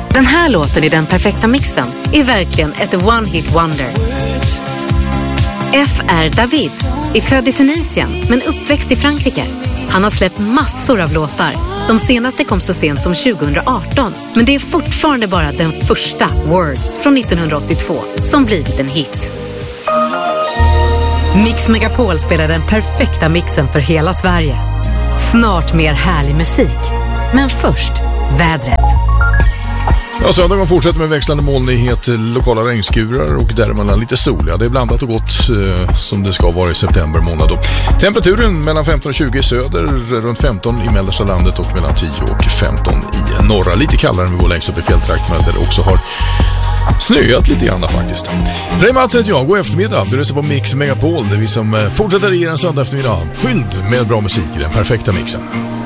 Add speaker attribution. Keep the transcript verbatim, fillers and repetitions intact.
Speaker 1: Den här låten i Den perfekta mixen är verkligen ett one-hit wonder. F är David, är född i Tunisien men uppväxt i Frankrike. Han har släppt massor av låtar. De senaste kom så sent som tjugo arton, men det är fortfarande bara den första, Words, från nittonhundraåttiotvå, som blivit en hit. Mix Megapol spelar den perfekta mixen för hela Sverige. Snart mer härlig musik. Men först, vädret.
Speaker 2: Ja, söndagen fortsätter med växlande molnighet, lokala regnskurar och däremellan lite sol. Ja, det är blandat och gott eh, som det ska vara i september månad då. Temperaturen mellan femton och tjugo i söder, runt femton i mellersta landet och mellan tio och femton i norra. Lite kallare än vi går längst upp i fjälltrakterna där det också har snöat lite grann faktiskt. Ray Mats heter jag, god eftermiddag. Du lyssnar på Mix Megapol där vi som fortsätter i en söndag eftermiddag fylld med bra musik i den perfekta mixen.